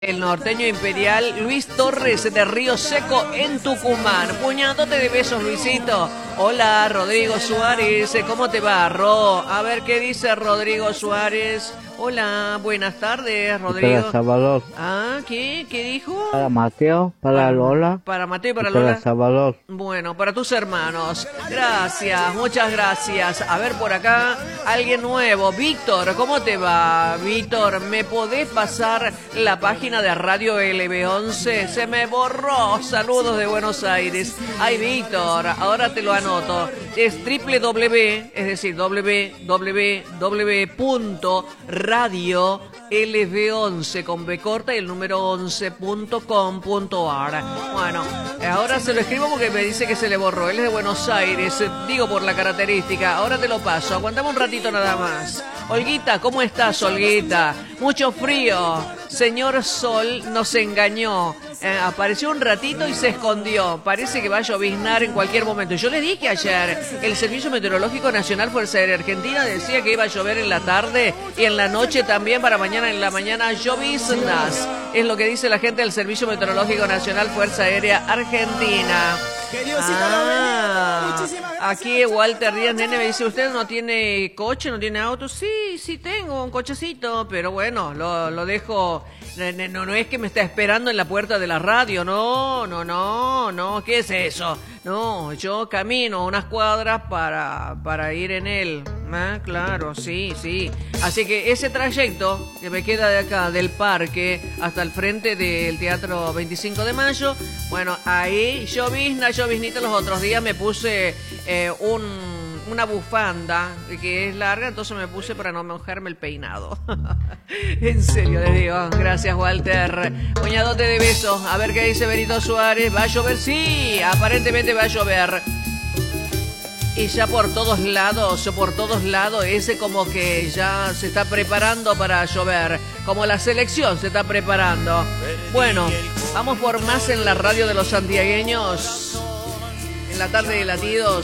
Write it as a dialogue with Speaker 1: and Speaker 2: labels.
Speaker 1: El norteño imperial Luis Torres de Río Seco en Tucumán. Puñadote de besos, Luisito. Hola, Rodrigo Suárez. ¿Cómo te va, Ro? A ver qué dice Rodrigo Suárez. Hola, buenas tardes, Rodrigo.
Speaker 2: Para Salvador.
Speaker 1: Ah, ¿qué? ¿Qué dijo?
Speaker 2: Para Mateo, para Lola.
Speaker 1: Para Mateo y para
Speaker 2: Para
Speaker 1: Lola.
Speaker 2: Salvador.
Speaker 1: Bueno, para tus hermanos. Gracias, muchas gracias. A ver por acá, alguien nuevo. Víctor, ¿cómo te va? Víctor, ¿me podés pasar la página de Radio LB11? Se me borró. Saludos de Buenos Aires. Ay, Víctor, ahora te lo anoto. Es www.radiolb11 con B corta y el número 11.com.ar. Bueno, ahora se lo escribo porque me dice que se le borró. Él es de Buenos Aires, digo por la característica. Ahora te lo paso, aguantame un ratito nada más. Olguita, ¿cómo estás, Olguita? Mucho frío. Señor Sol nos engañó. Apareció un ratito y se escondió. Parece que va a lloviznar en cualquier momento. Yo le dije ayer, el Servicio Meteorológico Nacional Fuerza Aérea Argentina decía que iba a llover en la tarde y en la noche también, para mañana en la mañana lloviznas. Es lo que dice la gente del Servicio Meteorológico Nacional Fuerza Aérea Argentina. Aquí Walter Díaz Nene me dice, ¿usted no tiene coche, no tiene auto? Sí tengo un cochecito, pero bueno, lo dejo. No es que me está esperando en la puerta de la radio, no, ¿qué es eso? No, yo camino unas cuadras para ir en él. Ah, claro, sí. Así que ese trayecto que me queda de acá, del parque, hasta el frente del Teatro 25 de Mayo, bueno, ahí lloviznita. Los otros días me puse una bufanda que es larga, entonces me puse para no mojarme el peinado. En serio, les digo. Gracias, Walter. Puñadote de besos. A ver qué dice Benito Suárez. ¿Va a llover? Sí, aparentemente va a llover. Y ya por todos lados, ese como que ya se está preparando para llover. Como la selección se está preparando. Bueno, vamos por más en la radio de los santiagueños. En la tarde de Latidos.